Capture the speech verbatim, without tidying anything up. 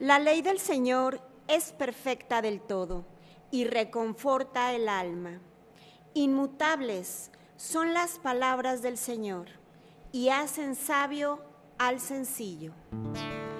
La ley del Señor es perfecta del todo y reconforta el alma. Inmutables son las palabras del Señor y hacen sabio al sencillo.